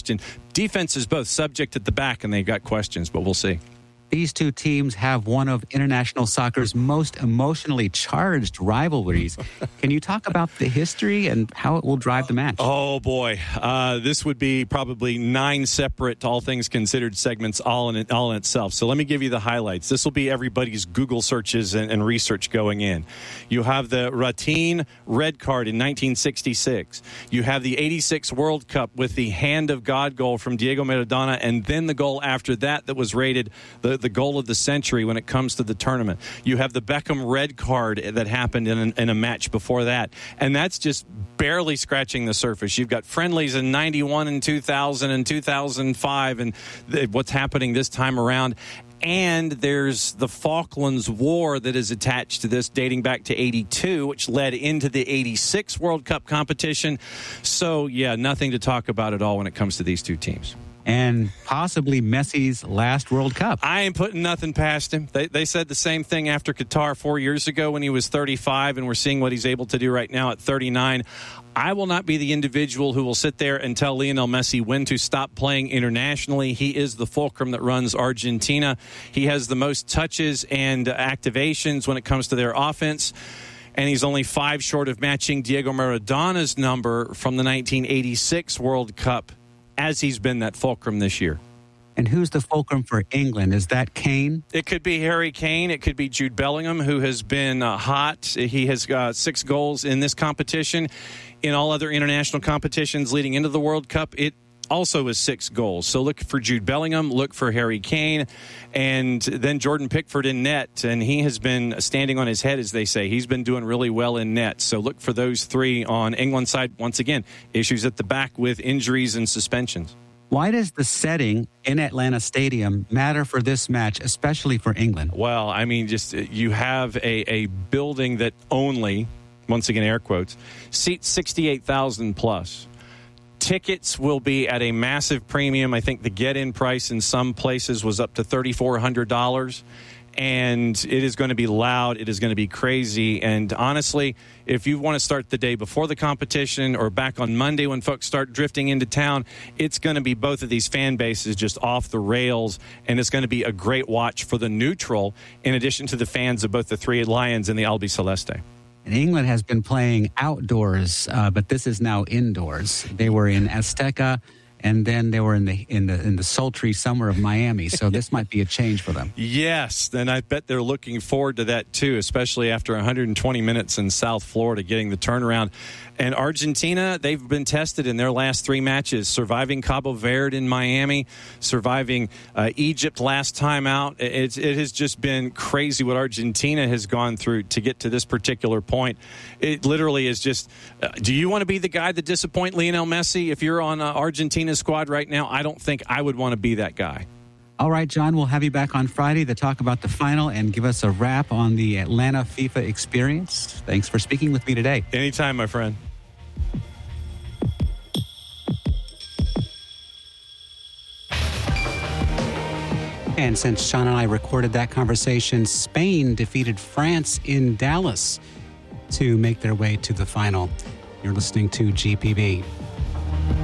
question. Defense is both subject at the back, and they've got questions, but we'll see. These two teams have one of international soccer's most emotionally charged rivalries. Can you talk about the history and how it will drive the match? Oh, boy. This would be probably 9 separate, all things considered, segments all in itself. So let me give you the highlights. This will be everybody's Google searches and research going in. You have the Ratin red card in 1966. You have the 86 World Cup with the hand of God goal from Diego Maradona, and then the goal after that was rated the goal of the century when it comes to the tournament. You have the Beckham red card that happened in a match before that, and that's just barely scratching the surface. You've got friendlies in 91 and 2000 and 2005 and what's happening this time around. And there's the Falklands War that is attached to this, dating back to 82, which led into the 86 World Cup competition. So, yeah, nothing to talk about at all when it comes to these two teams. And possibly Messi's last World Cup. I ain't putting nothing past him. They said the same thing after Qatar 4 years ago when he was 35, and we're seeing what he's able to do right now at 39. I will not be the individual who will sit there and tell Lionel Messi when to stop playing internationally. He is the fulcrum that runs Argentina. He has the most touches and activations when it comes to their offense. And he's only 5 short of matching Diego Maradona's number from the 1986 World Cup, as he's been that fulcrum this year. And who's the fulcrum for England? Is that Kane? It could be Harry Kane. It could be Jude Bellingham, who has been hot. He has got 6 goals in this competition. In all other international competitions leading into the World Cup, it also is 6 goals. So look for Jude Bellingham, look for Harry Kane, and then Jordan Pickford in net. And he has been standing on his head, as they say. He's been doing really well in net. So look for those 3 on England's side. Once again, issues at the back with injuries and suspensions. Why does the setting in Atlanta Stadium matter for this match, especially for England? Well, I mean, just you have a building that only, once again, air quotes, seats 68,000 plus. Tickets will be at a massive premium. I think the get-in price in some places was up to $3,400. And it is going to be loud. It is going to be crazy. And honestly, if you want to start the day before the competition or back on Monday when folks start drifting into town, it's going to be both of these fan bases just off the rails. And it's going to be a great watch for the neutral, in addition to the fans of both the Three Lions and the Albiceleste. And England has been playing outdoors, but this is now indoors. They were in Azteca, and then they were in the sultry summer of Miami. So this might be a change for them. Yes, and I bet they're looking forward to that too, especially after 120 minutes in South Florida, getting the turnaround. And Argentina, they've been tested in their last 3 matches, surviving Cabo Verde in Miami, surviving Egypt last time out. It has just been crazy what Argentina has gone through to get to this particular point. It literally is just, do you want to be the guy that disappoint Lionel Messi? If you're on Argentina's squad right now, I don't think I would want to be that guy. All right, John, we'll have you back on Friday to talk about the final and give us a wrap on the Atlanta FIFA experience. Thanks for speaking with me today. Anytime, my friend. And since Sean and I recorded that conversation, Spain defeated France in Dallas to make their way to the final. You're listening to GPB.